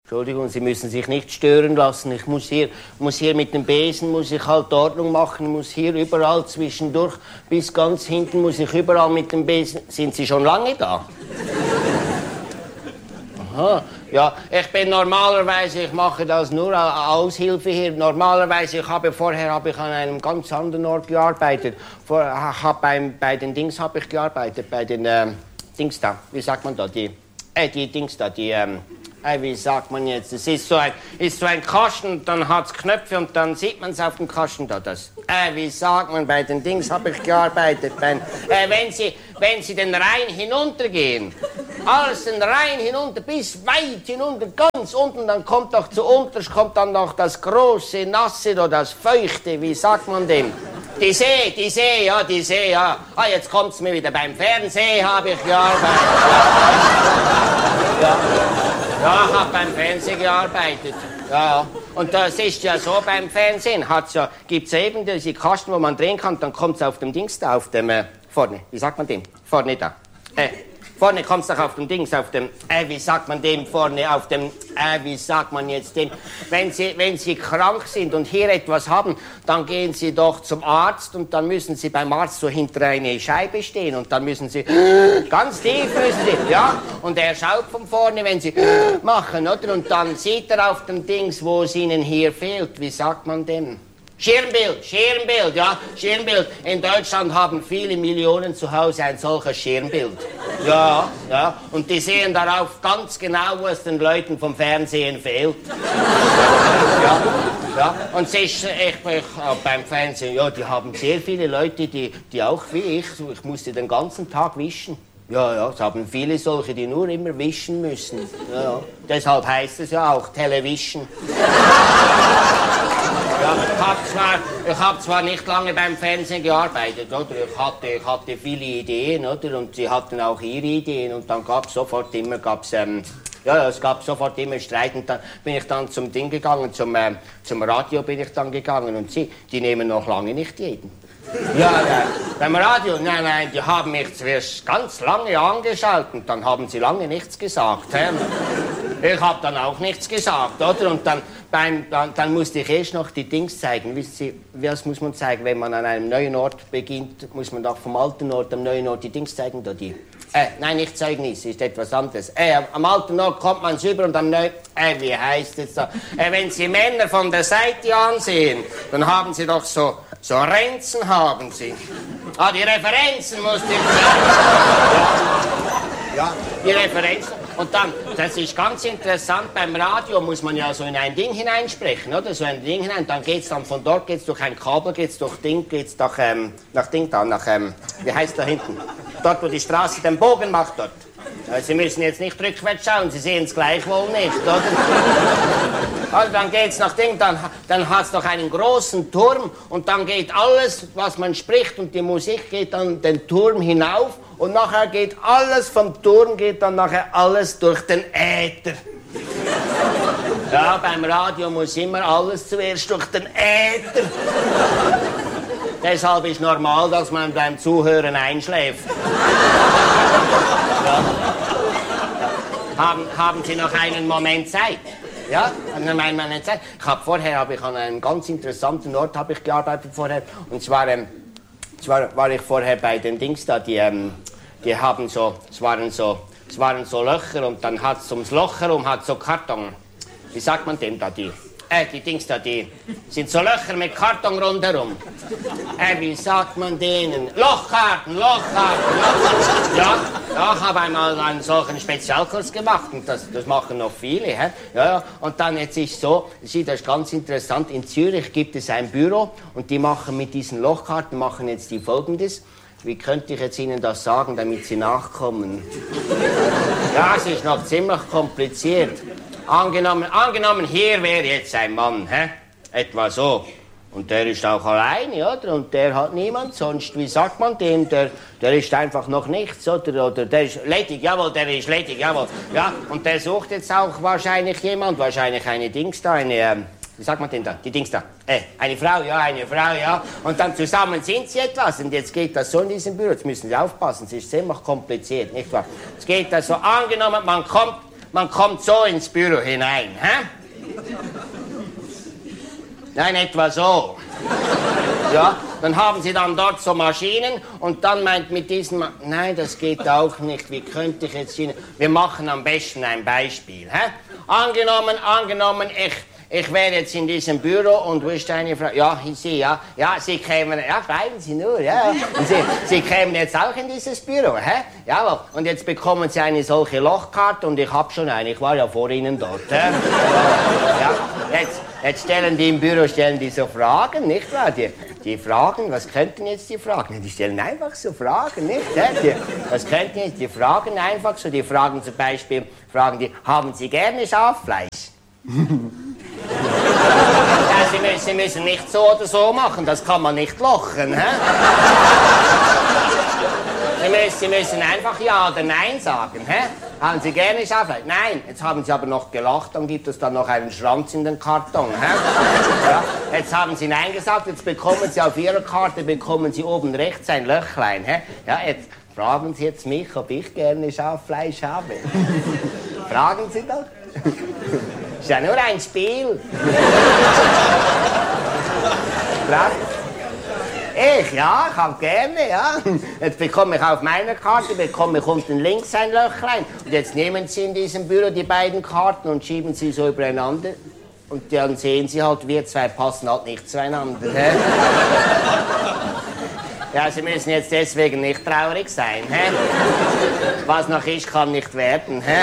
Entschuldigung, Sie müssen sich nicht stören lassen. Ich muss hier mit dem Besen muss ich halt Ordnung machen, muss hier überall zwischendurch bis ganz hinten muss ich überall mit dem Besen. Sind Sie schon lange da? Aha, ja, ich bin normalerweise, ich mache das nur als Aushilfe hier. Normalerweise vorher habe ich an einem ganz anderen Ort gearbeitet. Bei den Dings habe ich gearbeitet, bei den Dings da. Wie sagt man da? Die Dings da, wie sagt man jetzt? Es ist so ein Kasten, dann hat es Knöpfe und dann sieht man es auf dem Kasten da. Wie sagt man, bei den Dings habe ich gearbeitet. Wenn Sie den Rhein hinuntergehen, alles den Rhein hinunter, bis weit hinunter, ganz unten, dann kommt doch zuunterst, kommt dann noch das große, nasse oder das feuchte, wie sagt man dem? Die See, ja. Ah, jetzt kommt's mir wieder. Beim Fernsehen habe ich gearbeitet. Ja, ich habe beim Fernsehen gearbeitet. Ja. Und das ist ja so beim Fernsehen. Gibt's eben diese Kasten, wo man drehen kann, dann kommt's auf dem Dings da, auf dem, vorne. Wie sagt man dem? Vorne da. Vorne kommt's doch auf dem Dings, auf dem, wie sagt man dem vorne, auf dem, wie sagt man jetzt dem? Wenn Sie krank sind und hier etwas haben, dann gehen Sie doch zum Arzt und dann müssen Sie beim Arzt so hinter eine Scheibe stehen und dann müssen Sie, ganz tief müssen Sie, ja, und er schaut von vorne, wenn Sie machen, oder? Und dann sieht er auf dem Dings, wo es Ihnen hier fehlt, wie sagt man dem? Schirmbild, ja, Schirmbild. In Deutschland haben viele Millionen zu Hause ein solches Schirmbild. Ja, und die sehen darauf ganz genau, was den Leuten vom Fernsehen fehlt. Ja, und beim Fernsehen, ja, die haben sehr viele Leute, die auch wie ich musste den ganzen Tag wischen. Ja, es haben viele solche, die nur immer wischen müssen. Ja. Deshalb heißt es ja auch Television. Ja, ich hab zwar nicht lange beim Fernsehen gearbeitet, oder? Ich hatte viele Ideen, oder? Und sie hatten auch ihre Ideen und dann es gab sofort immer Streit und dann bin ich dann zum Ding gegangen, zum Radio bin ich dann gegangen und die nehmen noch lange nicht jeden. Ja, beim Radio, nein, die haben mich zuerst ganz lange angeschaut und dann haben sie lange nichts gesagt. Ich habe dann auch nichts gesagt, oder? Und dann musste ich erst noch die Dings zeigen. Wissen Sie, was muss man zeigen, wenn man an einem neuen Ort beginnt? Muss man doch vom alten Ort am neuen Ort die Dings zeigen, da die? Nein, nicht Zeugnis, ist etwas anderes. Am alten Ort kommt man rüber und am neuen... wie heißt es da? Wenn Sie Männer von der Seite ansehen, dann haben sie doch so Renzen haben sie. Die Referenzen musste ich sagen. Ja, die Referenzen. Und dann, das ist ganz interessant, beim Radio muss man ja so in ein Ding hineinsprechen, oder? So ein Ding hinein, dann geht's dann von dort, geht's durch ein Kabel, geht's durch Ding, geht's nach Ding da, wie heißt da hinten? Dort, wo die Straße den Bogen macht, dort. Sie müssen jetzt nicht rückwärts schauen, Sie sehen es gleichwohl nicht, oder? Also dann geht's nach Ding, dann hat's doch einen großen Turm und dann geht alles, was man spricht und die Musik geht dann den Turm hinauf und nachher geht alles vom Turm, geht dann nachher alles durch den Äther. Ja, beim Radio muss immer alles zuerst durch den Äther. Deshalb ist normal, dass man beim Zuhören einschläft. Ja. Haben Sie noch einen Moment Zeit? Ja, einen Moment Zeit. Habe ich an einem ganz interessanten Ort gearbeitet vorher. Und zwar war ich vorher bei den Dings da, die haben so, es waren so Löcher und dann hat's ums Loch herum hat so Karton. Wie sagt man dem da, die Dings da, die sind so Löcher mit Karton rundherum. Wie sagt man denen? Lochkarten. Ja, ich habe einmal einen solchen Spezialkurs gemacht und das machen noch viele. Ja. Und dann jetzt ist so, das ist ganz interessant, in Zürich gibt es ein Büro und die machen mit diesen Lochkarten, machen jetzt die Folgendes. Wie könnte ich jetzt Ihnen das sagen, damit Sie nachkommen? Ja, es ist noch ziemlich kompliziert. Angenommen, hier wäre jetzt ein Mann, etwa so. Und der ist auch alleine, oder? Und der hat niemand sonst. Wie sagt man dem? Der ist einfach noch nichts, oder? Oder der ist ledig, jawohl, Ja, und der sucht jetzt auch wahrscheinlich jemand, wahrscheinlich eine Dings da, wie sagt man denn da? Die Dings da. Eine Frau, ja. Und dann zusammen sind sie etwas. Und jetzt geht das so in diesem Büro. Jetzt müssen Sie aufpassen, es ist ziemlich kompliziert, nicht wahr? Es geht das so, angenommen, man kommt so ins Büro hinein, hä? Nein, etwa so. Ja, dann haben Sie dann dort so Maschinen und dann meint mit diesen... Nein, das geht auch nicht. Wie könnte ich jetzt Ihnen... Wir machen am besten ein Beispiel, hä? Angenommen, ich wäre jetzt in diesem Büro und wüsste eine Frau... Ja, Sie, ja. Ja, Sie kämen... Ja, schreiben Sie nur, ja. Und Sie kämen jetzt auch in dieses Büro, hä? Jawohl. Und jetzt bekommen Sie eine solche Lochkarte und ich habe schon eine. Ich war ja vor Ihnen dort, hä? Ja, jetzt stellen die im Büro so Fragen, nicht wahr? Die Fragen, was könnten jetzt die Fragen? Die stellen einfach so Fragen, nicht? Was könnten jetzt die Fragen einfach so? Die fragen zum Beispiel, haben Sie gerne Schaffleisch? Ja, Sie müssen nicht so oder so machen, das kann man nicht lochen, hä? Sie müssen einfach Ja oder Nein sagen, hä? Haben Sie gerne Schaffleisch? Nein. Jetzt haben Sie aber noch gelacht, dann gibt es dann noch einen Schranz in den Karton, hä? Ja, jetzt haben Sie Nein gesagt, jetzt bekommen Sie auf Ihrer Karte, bekommen Sie oben rechts ein Löchlein, hä? Ja, jetzt fragen Sie jetzt mich, ob ich gerne Schaffleisch habe. Fragen Sie doch. Ist ja nur ein Spiel. Ich habe gerne, ja. Jetzt bekomme ich auf meiner Karte, unten links ein Löchlein. Und jetzt nehmen Sie in diesem Büro die beiden Karten und schieben sie so übereinander. Und dann sehen Sie halt, wir zwei passen halt nicht zueinander. Hä? Ja, Sie müssen jetzt deswegen nicht traurig sein. Hä? Was noch ist, kann nicht werden. Hä?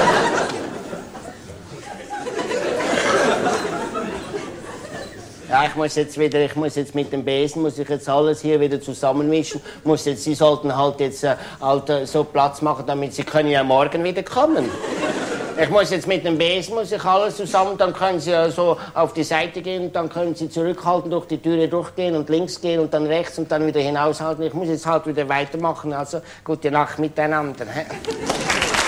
Ja, ich muss jetzt mit dem Besen, alles hier wieder zusammenmischen. Sie sollten halt jetzt so Platz machen, damit Sie können ja morgen wieder kommen. Ich muss jetzt mit dem Besen, alles zusammen, dann können Sie so auf die Seite gehen und dann können Sie zurückhalten, durch die Türe durchgehen und links gehen und dann rechts und dann wieder hinaushalten. Ich muss jetzt halt wieder weitermachen, also gute Nacht miteinander.